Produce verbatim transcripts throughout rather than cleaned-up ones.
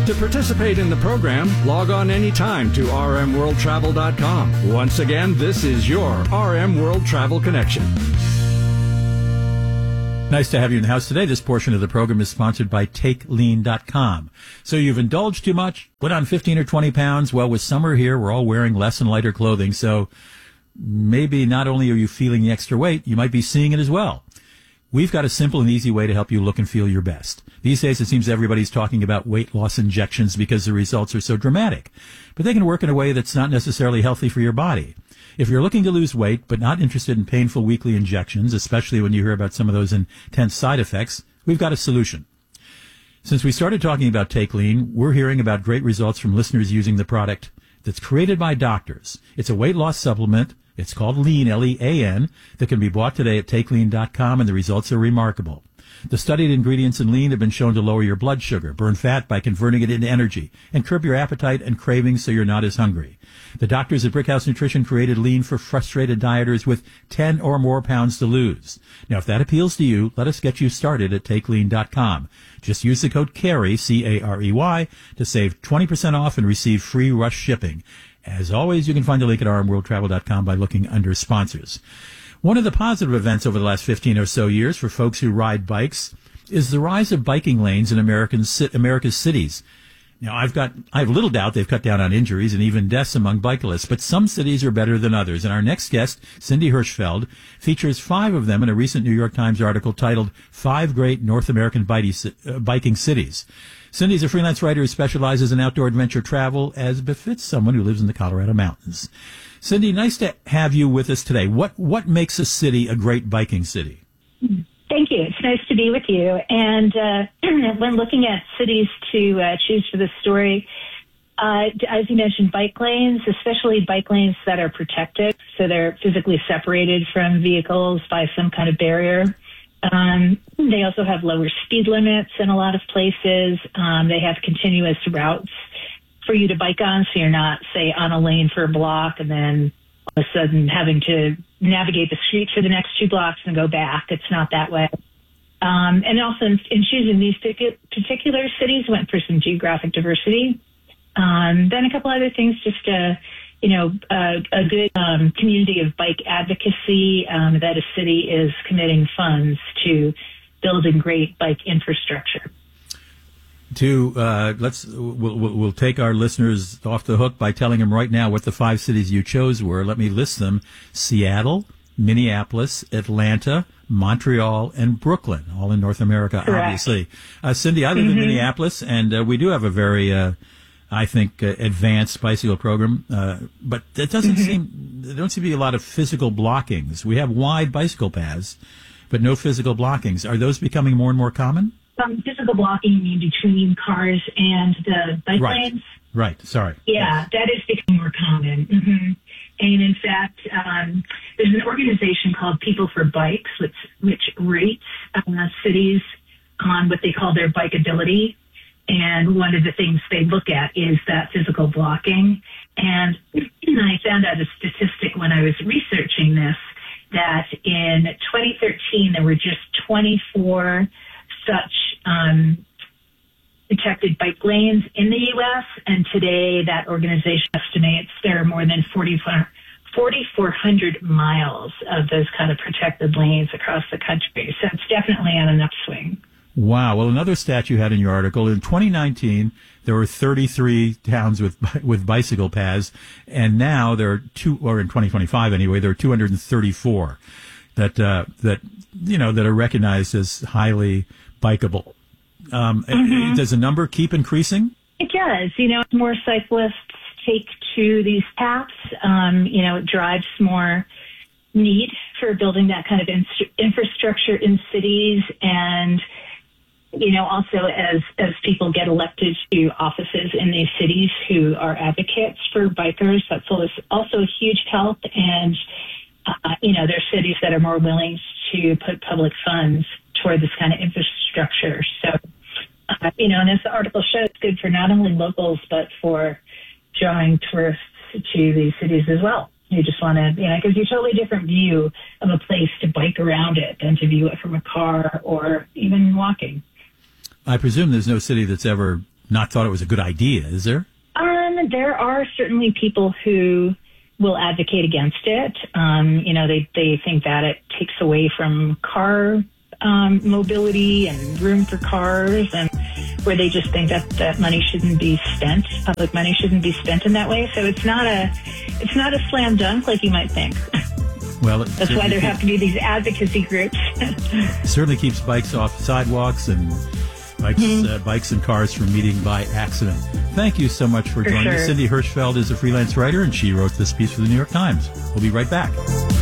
To participate in the program, log on anytime to r m world travel dot com. Once again, this is your R M World Travel Connection. Nice to have you in the house today. This portion of the program is sponsored by take lean dot com. So you've indulged too much, put on fifteen or twenty pounds. Well, with summer here, we're all wearing less and lighter clothing. So maybe not only are you feeling the extra weight, you might be seeing it as well. We've got a simple and easy way to help you look and feel your best. These days, it seems everybody's talking about weight loss injections because the results are so dramatic. But they can work in a way that's not necessarily healthy for your body. If you're looking to lose weight but not interested in painful weekly injections, especially when you hear about some of those intense side effects, we've got a solution. Since we started talking about Take Lean, we're hearing about great results from listeners using the product that's created by doctors. It's a weight loss supplement. It's called Lean, L E A N, that can be bought today at take lean dot com, and the results are remarkable. The studied ingredients in Lean have been shown to lower your blood sugar, burn fat by converting it into energy, and curb your appetite and cravings so you're not as hungry. The doctors at Brickhouse Nutrition created Lean for frustrated dieters with ten or more pounds to lose. Now, if that appeals to you, let us get you started at take lean dot com. Just use the code CAREY, C A R E Y, to save twenty percent off and receive free rush shipping. As always, you can find the link at r m world travel dot com by looking under sponsors. One of the positive events over the last fifteen or so years for folks who ride bikes is the rise of biking lanes in American, America's cities. Now, I've got, I have little doubt they've cut down on injuries and even deaths among bicyclists, but some cities are better than others. And our next guest, Cindy Hirschfeld, features five of them in a recent New York Times article titled Five Great North American Biking Cities. Cindy's a freelance writer who specializes in outdoor adventure travel, as befits someone who lives in the Colorado mountains. Cindy, nice to have you with us today. What what makes a city a great biking city? Thank you. It's nice to be with you. And uh, when looking at cities to uh, choose for this story, uh, as you mentioned, bike lanes, especially bike lanes that are protected, so they're physically separated from vehicles by some kind of barrier. Um, they also have lower speed limits in a lot of places. Um, they have continuous routes for you to bike on, so you're not, say, on a lane for a block and then all of a sudden having to navigate the street for the next two blocks and go back. It's not that way. Um, and also in, in choosing these particular cities, went for some geographic diversity. Um, then a couple other things, just uh, you know, uh, a good um, community of bike advocacy, um, that a city is committing funds to building great bike infrastructure. To uh, let's we'll, we'll take our listeners off the hook by telling them right now what the five cities you chose were. Let me list them: Seattle, Minneapolis, Atlanta, Montreal, and Brooklyn, all in North America, Correct. Obviously. Uh, Cindy, I live Mm-hmm. in Minneapolis, and uh, we do have a very, uh, I think, uh, advanced bicycle program, uh, but it doesn't Mm-hmm. seem, there don't seem to be a lot of physical blockings. We have wide bicycle paths, but no physical blockings. Are those becoming more and more common? Um, physical blocking in between cars and the bike Right. lanes. Right, sorry. Yeah, that is becoming more common. Mm-hmm. And in fact, um, there's an organization called People for Bikes, which, which rates uh, cities on what they call their bikeability. And one of the things they look at is that physical blocking. And I found out a statistic when I was researching this, that in twenty thirteen, there were just twenty-four such um, protected bike lanes in the U S, and today that organization estimates there are more than forty-four hundred miles of those kind of protected lanes across the country. So it's definitely on an upswing. Wow. Well, another stat you had in your article, in twenty nineteen, there were thirty-three towns with with bicycle paths, and now there are two, or in twenty twenty-five anyway, there are two hundred thirty-four that, uh, that, you know, that are recognized as highly bikeable. Um, mm-hmm. Does the number keep increasing? It does. You know, as more cyclists take to these paths, um, you know, it drives more need for building that kind of in- infrastructure in cities. And, you know, also as, as people get elected to offices in these cities who are advocates for bikers, that's also a huge help. And, uh, you know, there are cities that are more willing to put public funds toward this kind of infrastructure. So, uh, you know, and as the article shows, it's good for not only locals, but for drawing tourists to these cities as well. You just want to, you know, it gives you a totally different view of a place to bike around it than to view it from a car or even walking. I presume there's no city that's ever not thought it was a good idea, is there? Um, there are certainly people who will advocate against it. Um, you know, they, they think that it takes away from car um, mobility and room for cars, and where they just think that that money shouldn't be spent, public money shouldn't be spent in that way. So it's not a, it's not a slam dunk like you might think. Well, that's why there have to be these advocacy groups. It certainly keeps bikes off sidewalks and bikes, mm-hmm. uh, bikes and cars from meeting by accident. Thank you so much for, for joining sure. us. Cindy Hirschfeld is a freelance writer, and she wrote this piece for the New York Times. We'll be right back.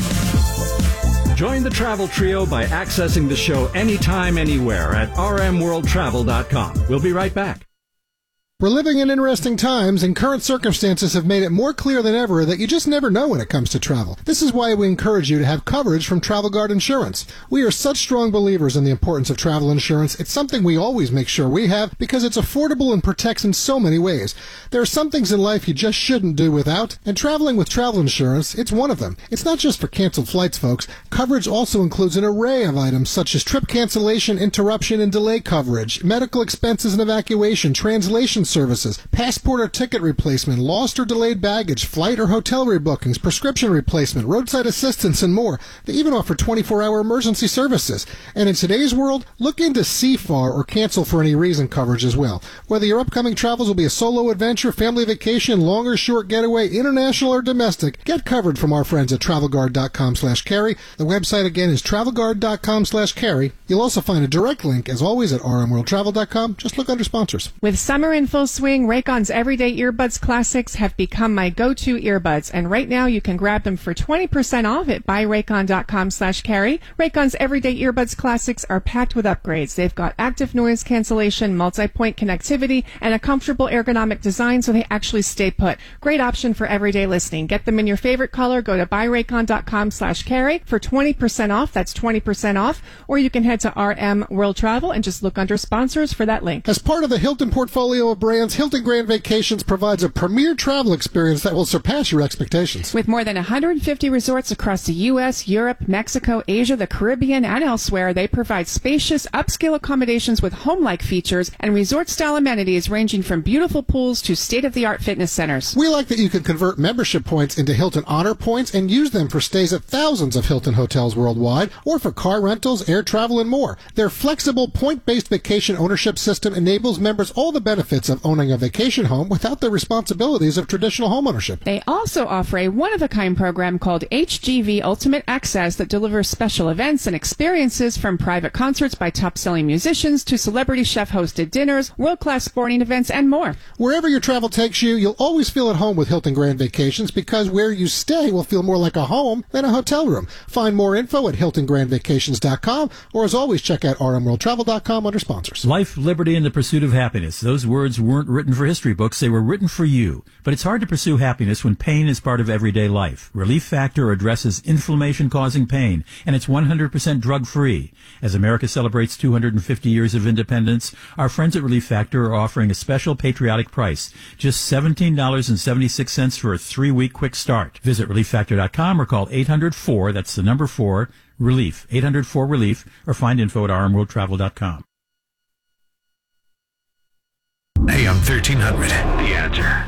Join the Travel Trio by accessing the show anytime, anywhere at r m world travel dot com. We'll be right back. We're living in interesting times, and current circumstances have made it more clear than ever that you just never know when it comes to travel. This is why we encourage you to have coverage from Travel Guard Insurance. We are such strong believers in the importance of travel insurance. It's something we always make sure we have because it's affordable and protects in so many ways. There are some things in life you just shouldn't do without, and traveling with travel insurance, it's one of them. It's not just for canceled flights, folks. Coverage also includes an array of items such as trip cancellation, interruption, and delay coverage, medical expenses and evacuation, translation services, passport or ticket replacement, lost or delayed baggage, flight or hotel rebookings, prescription replacement, roadside assistance, and more. They even offer twenty-four hour emergency services. And in today's world, look into C F A R or cancel for any reason coverage as well. Whether your upcoming travels will be a solo adventure, family vacation, long or short getaway, international or domestic, get covered from our friends at travel guard dot com slash carry. The website again is travel guard dot com slash carry. You'll also find a direct link, as always, at r m world travel dot com. Just look under sponsors. With summer in full swing, Raycon's Everyday Earbuds Classics have become my go-to earbuds, and right now you can grab them for twenty percent off at buy raycon dot com slash carry. Raycon's Everyday Earbuds Classics are packed with upgrades. They've got active noise cancellation, multi-point connectivity, and a comfortable ergonomic design so they actually stay put. Great option for everyday listening. Get them in your favorite color. Go to buy raycon dot com slash carry for twenty percent off. That's twenty percent off. Or you can head to R M World Travel and just look under sponsors for that link. As part of the Hilton portfolio of brands, Hilton Grand Vacations provides a premier travel experience that will surpass your expectations. With more than one hundred fifty resorts across the U S, Europe, Mexico, Asia, the Caribbean, and elsewhere, they provide spacious, upscale accommodations with home-like features and resort-style amenities ranging from beautiful pools to state-of-the-art fitness centers. We like that you can convert membership points into Hilton Honor Points and use them for stays at thousands of Hilton hotels worldwide, or for car rentals, air travel, and more. Their flexible, point-based vacation ownership system enables members all the benefits of owning a vacation home without the responsibilities of traditional homeownership. They also offer a one-of-a-kind program called H G V Ultimate Access that delivers special events and experiences, from private concerts by top-selling musicians to celebrity chef-hosted dinners, world-class sporting events, and more. Wherever your travel takes you, you'll always feel at home with Hilton Grand Vacations, because where you stay will feel more like a home than a hotel room. Find more info at hilton grand vacations dot com, or as always, check out r m world travel dot com under sponsors. Life, liberty, and the pursuit of happiness. Those words weren't written for history books. They were written for you. But it's hard to pursue happiness when pain is part of everyday life. Relief Factor addresses inflammation-causing pain, and it's one hundred percent drug-free. As America celebrates two hundred fifty years of independence, our friends at Relief Factor are offering a special patriotic price, just seventeen dollars and seventy-six cents for a three-week quick start. Visit relief factor dot com or call eight hundred four, that's the number four, RELIEF, eight hundred four RELIEF, or find info at r m world travel dot com. A M thirteen hundred, The Answer.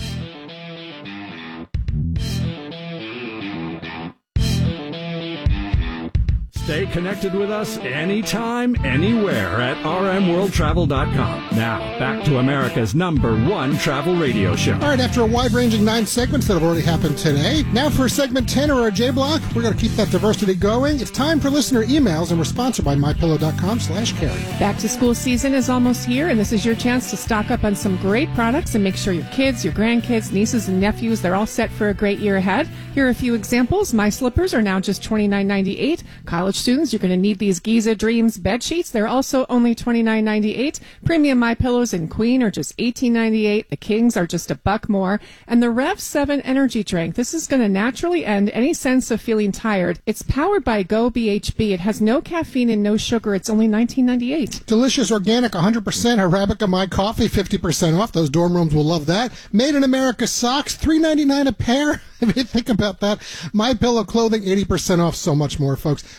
Stay connected with us anytime, anywhere at r m world travel dot com. Now, back to America's number one travel radio show. All right, after a wide-ranging nine segments that have already happened today, now for segment ten, or our J-Block, we're going to keep that diversity going. It's time for listener emails, and we're sponsored by my pillow dot com slash carry. Back to school season is almost here, and this is your chance to stock up on some great products and make sure your kids, your grandkids, nieces, and nephews, they're all set for a great year ahead. Here are a few examples. My slippers are now just twenty-nine ninety-eight. College students, you're going to need these Giza Dreams bed sheets. They're also only twenty-nine ninety-eight. Premium My Pillows and Queen are just eighteen ninety-eight. The Kings are just a buck more. And the Rev seven energy drink, this is going to naturally end any sense of feeling tired. It's powered by Go B H B. It has no caffeine and no sugar. It's only nineteen ninety-eight. Delicious, organic, one hundred percent Arabica My Coffee, fifty percent off. Those dorm rooms will love that. Made in America socks, three ninety-nine a pair. I mean, think about that. My Pillow clothing, eighty percent off. So much more, folks. My Pillow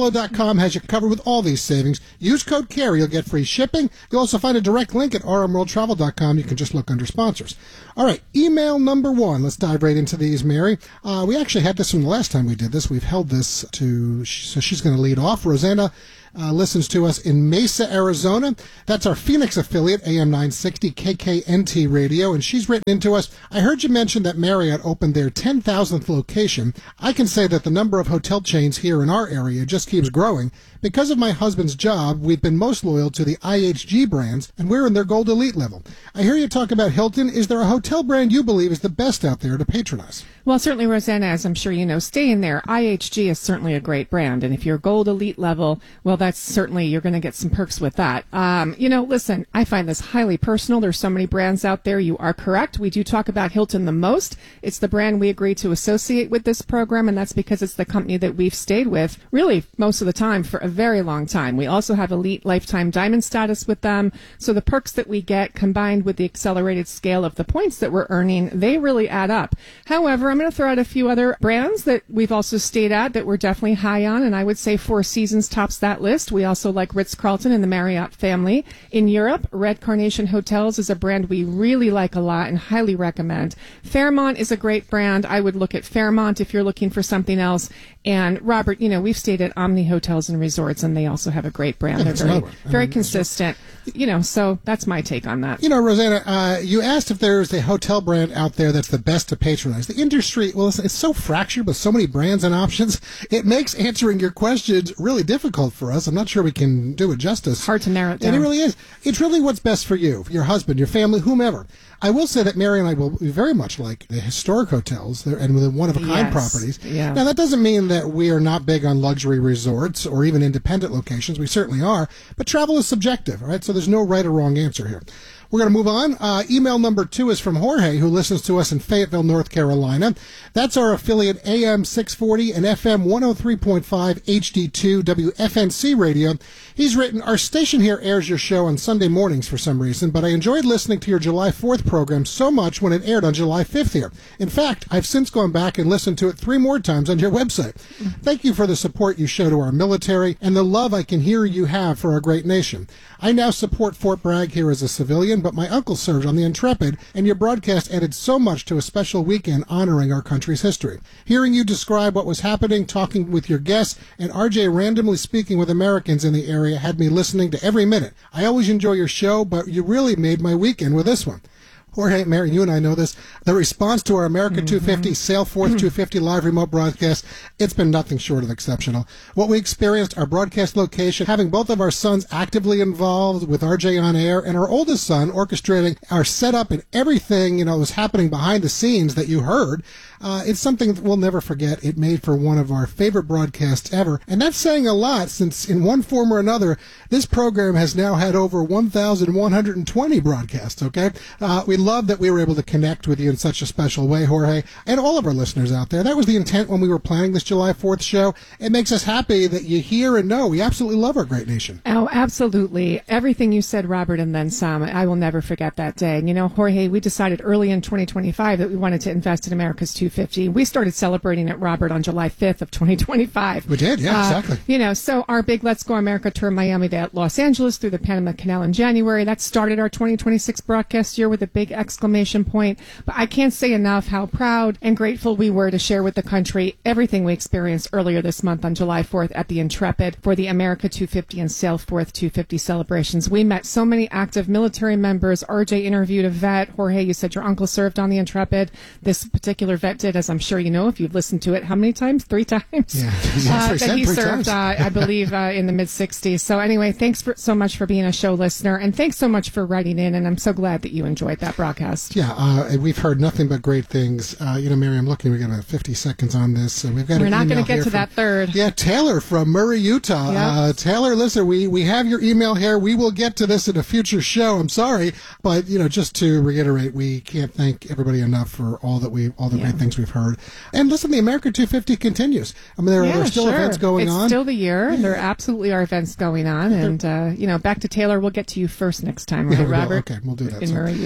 Hello dot com has you covered with all these savings. Use code CARE. You'll get free shipping. You'll also find a direct link at r m world travel dot com. You can just look under sponsors. All right, email number one. Let's dive right into these, Mary. Uh, we actually had this from the last time we did this. We've held this to, so she's going to lead off. Rosanna Uh, listens to us in Mesa, Arizona. That's our Phoenix affiliate, A M nine sixty K K N T Radio, and she's written into us, I heard you mention that Marriott opened their ten thousandth location. I can say that the number of hotel chains here in our area just keeps growing. Because of my husband's job, we've been most loyal to the I H G brands, and we're in their Gold Elite level. I hear you talk about Hilton. Is there a hotel brand you believe is the best out there to patronize? Well, certainly, Rosanna, as I'm sure you know, staying there, I H G is certainly a great brand. And if you're Gold Elite level, well, that's certainly, you're going to get some perks with that. Um, you know, listen, I find this highly personal. There's so many brands out there. You are correct. We do talk about Hilton the most. It's the brand we agree to associate with this program, and that's because it's the company that we've stayed with really most of the time for a very long time. We also have Elite Lifetime Diamond status with them. So the perks that we get combined with the accelerated scale of the points that we're earning, they really add up. However, I'm going to throw out a few other brands that we've also stayed at that we're definitely high on, and I would say Four Seasons tops that list. We also like Ritz-Carlton and the Marriott family. In Europe, Red Carnation Hotels is a brand we really like a lot and highly recommend. Fairmont is a great brand. I would look at Fairmont if you're looking for something else. And Robert, you know, we've stayed at Omni Hotels and Resorts, and they also have a great brand. Yeah, They're very, very I mean, consistent. You know, so that's my take on that. You know, Rosanna, uh, you asked if there's a hotel brand out there that's the best to patronize. The industry, well, it's, it's so fractured with so many brands and options, it makes answering your questions really difficult for us. I'm not sure we can do it justice. Hard to narrow it down. And it really is. It's really what's best for you, your husband, your family, whomever. I will say that Mary and I will very much like the historic hotels and the one-of-a-kind Yes. properties. Yeah. Now, that doesn't mean that we are not big on luxury resorts or even independent locations. We certainly are. But travel is subjective, all right? So there's no right or wrong answer here. We're going to move on. Uh, email number two is from Jorge, who listens to us in Fayetteville, North Carolina. That's our affiliate A M six forty and F M one oh three point five H D two W F N C radio. He's written, our station here airs your show on Sunday mornings for some reason, but I enjoyed listening to your July fourth program so much when it aired on July fifth here. In fact, I've since gone back and listened to it three more times on your website. Thank you for the support you show to our military and the love I can hear you have for our great nation. I now support Fort Bragg here as a civilian, but my uncle served on the Intrepid, and your broadcast added so much to a special weekend honoring our country's history. Hearing you describe what was happening, talking with your guests, and R J randomly speaking with Americans in the area had me listening to every minute. I always enjoy your show, but you really made my weekend with this one. Jorge, Mary, you and I know this. The response to our America mm-hmm. two fifty, Sailforth two fifty live remote broadcast, it's been nothing short of exceptional. What we experienced, our broadcast location, having both of our sons actively involved with R J on air, and our oldest son orchestrating our setup and everything, you know, was happening behind the scenes that you heard. Uh, it's something that we'll never forget. It made for one of our favorite broadcasts ever. And that's saying a lot, since in one form or another, this program has now had over one thousand one hundred twenty broadcasts, okay? Uh, we love that we were able to connect with you in such a special way, Jorge, and all of our listeners out there. That was the intent when we were planning this July fourth show. It makes us happy that you hear and know we absolutely love our great nation. Oh, absolutely. Everything you said, Robert, and then some. I will never forget that day. And, you know, Jorge, we decided early in twenty twenty-five that we wanted to invest in America's two fifty. We started celebrating it, Robert, on July fifth of twenty twenty-five. We did, yeah, uh, exactly. You know, so our big Let's Go America tour, Miami to Los Angeles through the Panama Canal in January, that started our twenty twenty-six broadcast year with a big exclamation point. But I can't say enough how proud and grateful we were to share with the country everything we experienced earlier this month on July fourth at the Intrepid for the America two fifty and Sailforth two fifty celebrations. We met so many active military members. R J interviewed a vet. Jorge, you said your uncle served on the Intrepid. This particular vet did, as I'm sure you know if you've listened to it. How many times? Three times? Yeah, uh, that he served, uh, I believe, uh, in the mid-sixties. So anyway, thanks for, so much for being a show listener, and thanks so much for writing in, and I'm so glad that you enjoyed that broadcast. Yeah, uh, we've heard nothing but great things. Uh, you know, Mary, I'm looking, we got about fifty seconds on this. Uh, we've got We're an not going to get to from, that third. Yeah, Taylor from Murray, Utah. Yep. Uh, Taylor, listen, we, we have your email here. We will get to this in a future show. I'm sorry, but, you know, just to reiterate, we can't thank everybody enough for all that we, all the Yeah. great things we've heard. And listen, the America two fifty continues. I mean, there, Yeah, there are still sure. events going it's on. It's still the year. There absolutely are events going on. And, uh, you know, back to Taylor. We'll get to you first next time, right, Yeah, we will. Robert? Okay, we'll do that. In So- Murray, Utah. All right,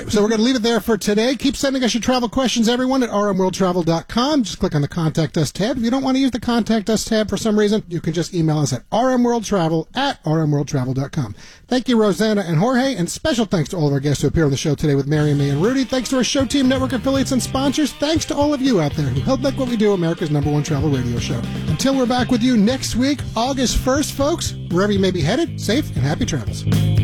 right, so we're going to leave it there for today. Keep sending us your travel questions, everyone, at r m world travel dot com. Just click on the Contact Us tab. If you don't want to use the Contact Us tab for some reason, you can just email us at rmworldtravel at r m world travel dot com. Thank you, Rosanna and Jorge, and special thanks to all of our guests who appear on the show today with Mary, May, and Rudy. Thanks to our show team, network affiliates, and sponsors. Thanks to all of you out there who help make what we do America's number one travel radio show. Until we're back with you next week, August first, folks, wherever you may be headed, safe and happy travels.